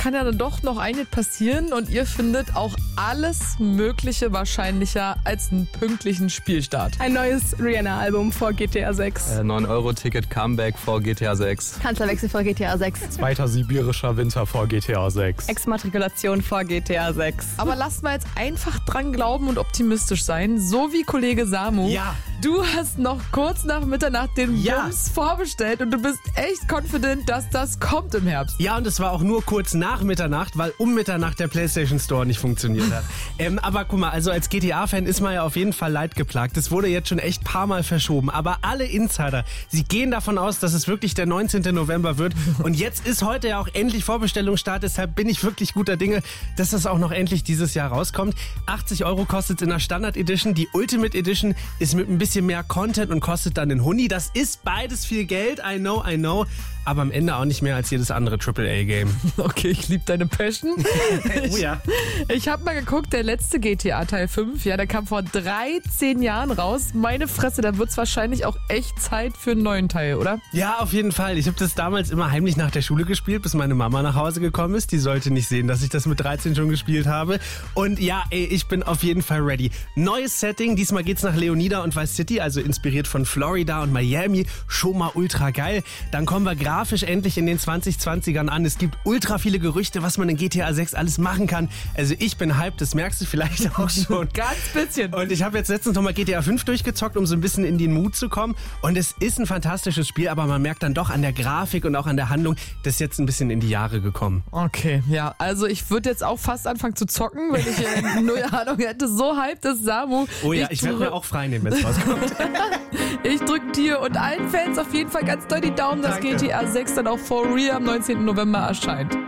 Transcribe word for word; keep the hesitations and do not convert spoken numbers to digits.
kann ja dann doch noch einiges passieren und ihr findet auch alles Mögliche wahrscheinlicher als einen pünktlichen Spielstart. Ein neues Rihanna-Album vor G T A sechs. Äh, neun Euro Ticket Comeback vor G T A sechs. Kanzlerwechsel vor G T A sechs. Zweiter sibirischer Winter vor G T A sechs. Exmatrikulation vor G T A sechs. Aber lasst mal jetzt einfach dran glauben und optimistisch sein, so wie Kollege Samu. Ja. Du hast noch kurz nach Mitternacht den Ja. Bums vorbestellt und du bist echt confident, dass das kommt im Herbst. Ja, und es war auch nur kurz nach Mitternacht, weil um Mitternacht der PlayStation Store nicht funktioniert hat. ähm, aber guck mal, also als G T A-Fan ist man ja auf jeden Fall leidgeplagt. Das wurde jetzt schon echt ein paar Mal verschoben. Aber alle Insider, sie gehen davon aus, dass es wirklich der neunzehnten November wird. Und jetzt ist heute ja auch endlich Vorbestellungsstart. Deshalb bin ich wirklich guter Dinge, dass das auch noch endlich dieses Jahr rauskommt. achtzig Euro kostet es in der Standard Edition. Die Ultimate Edition ist mit ein bisschen mehr Content und kostet dann den Huni. Das ist beides viel Geld, I know, I know. Aber am Ende auch nicht mehr als jedes andere Triple A Game. Okay, ich liebe deine Passion. Oh ja. Ich habe mal geguckt, der letzte G T A Teil fünf, ja, der kam vor dreizehn Jahren raus. Meine Fresse, da wird's wahrscheinlich auch echt Zeit für einen neuen Teil, oder? Ja, auf jeden Fall. Ich habe das damals immer heimlich nach der Schule gespielt, bis meine Mama nach Hause gekommen ist. Die sollte nicht sehen, dass ich das mit dreizehn schon gespielt habe. Und ja, ey, ich bin auf jeden Fall ready. Neues Setting, diesmal geht's nach Leonida und Vice City, also inspiriert von Florida und Miami. Schon mal ultra geil. Dann kommen wir grafisch endlich in den zwanzig zwanzigern an. Es gibt ultra viele Gerüchte, was man in G T A sechs alles machen kann. Also ich bin hyped, das merkst du vielleicht auch schon. Ganz bisschen. Und ich habe jetzt letztens nochmal G T A fünf durchgezockt, um so ein bisschen in den Mut zu kommen. Und es ist ein fantastisches Spiel, aber man merkt dann doch an der Grafik und auch an der Handlung, das ist jetzt ein bisschen in die Jahre gekommen. Okay, ja, also ich würde jetzt auch fast anfangen zu zocken, wenn ich äh, null Ahnung hätte. So hyped ist Samu. Oh ja, ich, ich werde mir auch frei nehmen, wenn es rauskommt. Ich drücke dir und allen Fans auf jeden Fall ganz doll die Daumen, dass Danke. G T A sechs dann auch for real am neunzehnten November erscheint.